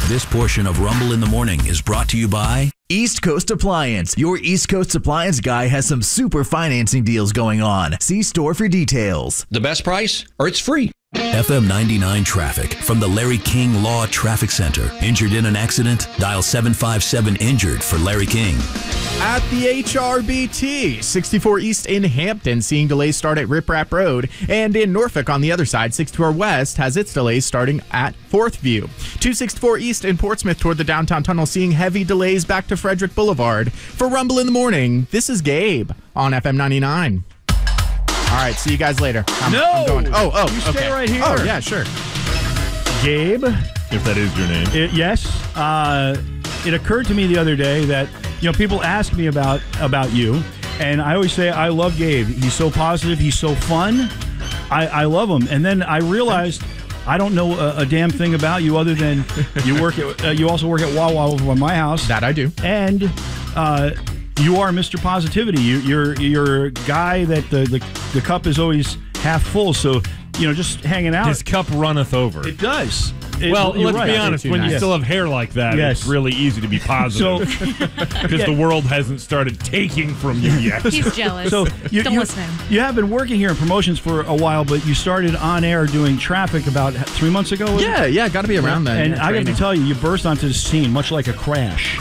This portion of Rumble in the Morning is brought to you by East Coast Appliance. Your East Coast Appliance guy has some super financing deals going on. See store for details. The best price, or it's free. FM 99 traffic from the Larry King Law Traffic Center. Injured in an accident? Dial 757-INJURED for Larry King. At the HRBT, 64 East in Hampton, seeing delays start at Rip Rap Road. And in Norfolk on the other side, 64 West has its delays starting at 4th View. 264 East in Portsmouth toward the downtown tunnel, seeing heavy delays back to Frederick Boulevard. For Rumble in the Morning, this is Gabe on FM 99. All right, see you guys later. I'm going. You stay okay. right here. Oh, yeah, sure. Gabe. If that is your name. Yes. It occurred to me the other day that, people ask me about you, and I always say, I love Gabe. He's so positive. He's so fun. I love him. And then I realized I don't know a damn thing about you other than you also work at Wawa over by my house. That I do. And you are Mr. Positivity. You're a guy that the cup is always half full. So, just hanging out. His cup runneth over. It does. Let's be honest. When you still have hair like that, it's really easy to be positive. Because the world hasn't started taking from you yet. He's jealous. So Don't listen. You have been working here in promotions for a while, but you started on air doing traffic about 3 months ago? Yeah, got to be around then. And I got to tell you, you burst onto the scene much like a crash.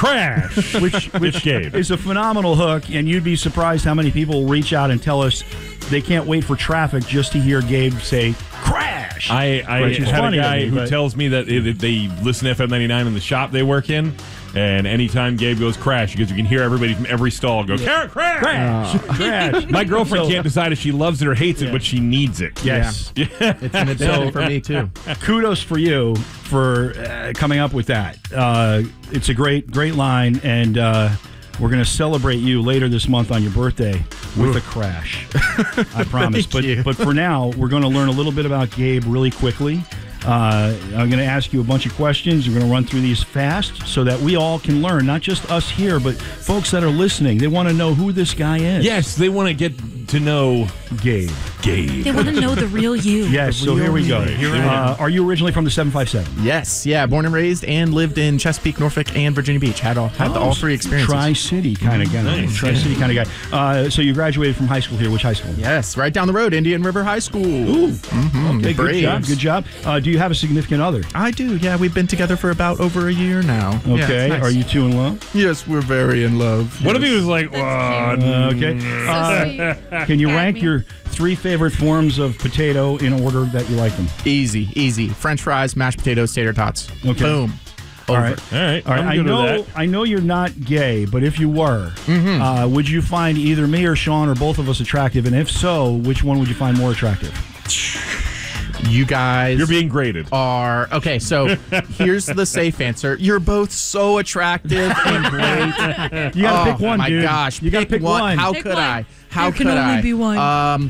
Which Gabe. is a phenomenal hook, and you'd be surprised how many people reach out and tell us they can't wait for traffic just to hear Gabe say crash. I had a guy who tells me that they listen to FM 99 in the shop they work in, and anytime Gabe goes crash, because you can hear everybody from every stall go crash. My girlfriend can't decide if she loves it or hates it, but she needs it. Yes. Yeah. It's an addiction for me, too. Kudos for you for coming up with that. It's a great line, and we're going to celebrate you later this month on your birthday with a crash. I promise. But for now, we're going to learn a little bit about Gabe really quickly. I'm going to ask you a bunch of questions. We're going to run through these fast so that we all can learn, not just us here, but folks that are listening. They want to know who this guy is. Yes, they want to get to know Gabe. They want to know the real you. Yes, so here we go. Are you originally from the 757? Yes, born and raised and lived in Chesapeake, Norfolk, and Virginia Beach. Had all three experiences. Tri-City kind of guy. Nice. Tri-City kind of guy. So you graduated from high school here. Which high school? Yes, right down the road, Indian River High School. Ooh. Okay, good job. Do you have a significant other? I do, yeah. We've been together for about over a year now. Okay. Yeah, nice. Are you two in love? Yes, we're very in love. What if he was like, okay. Can you rank your 3 favorite forms of potato in order that you like them? Easy. French fries, mashed potatoes, tater tots. Okay. Boom. All right. I know you're not gay, but if you were, would you find either me or Sean or both of us attractive? And if so, which one would you find more attractive? You guys... You're being graded. Okay, so here's the safe answer. You're both so attractive and great. You gotta pick one, dude. dude. Oh, my gosh. You gotta pick one. How Pick could one. I? How There can could only I? be one.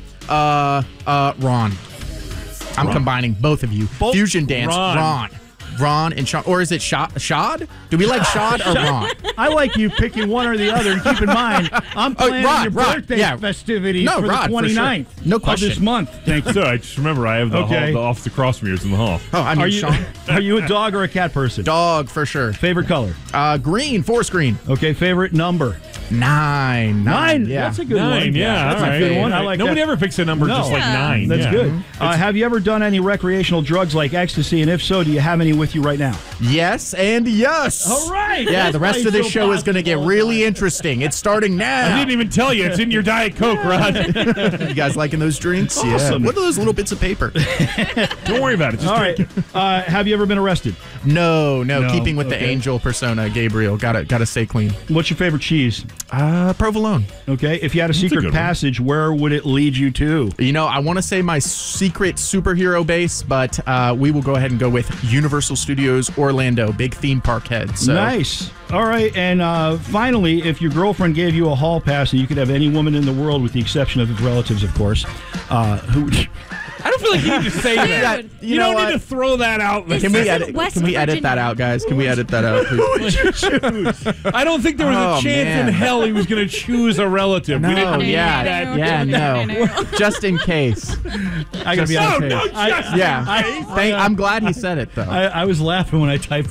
Ron. I'm combining both of you. Fusion dance. Ron and Sean. Or is it Shad? Do we like Shad or Ron? I like you picking one or the other. And keep in mind, I'm planning your birthday festivities for the 29th for sure. No question. of this month. Thank you. So I just remember I have the office across from yours in the hall. Oh, I mean, Sean. Are you a dog or a cat person? Dog, for sure. Favorite color? Green, forest green. Okay, favorite number? 9. Yeah. That's a good 9, one. yeah. That's all a right. good one. I like Nobody that. ever picks a number just like 9. That's good. Have you ever done any recreational drugs like ecstasy? And if so, do you have any with you right now? Yes and yes. All right. Yeah, the rest of this show is going to get really interesting. It's starting now. I didn't even tell you. It's in your Diet Coke, Rod. You guys liking those drinks? Awesome. Yeah. What are those little bits of paper? Don't worry about it. Just all right. Have you ever been arrested? No. Keeping with the angel persona, Gabriel. Gotta stay clean. What's your favorite cheese? Provolone. Okay. If you had a secret passage, where would it lead you to? I want to say my secret superhero base, but we will go ahead and go with Universal Studios Orlando, big theme park head. So. Nice. All right. And finally, if your girlfriend gave you a hall pass and you could have any woman in the world with the exception of relatives, of course, who... I don't feel like you need to say that. You don't need to throw that out. Can we edit that out, guys? Can we edit that out, please? Who would you choose? I don't think there was a chance in hell he was going to choose a relative. No, we didn't need yeah, that. yeah, no. Just in case. I gotta be honest. I'm glad he said it, though. I was laughing when I typed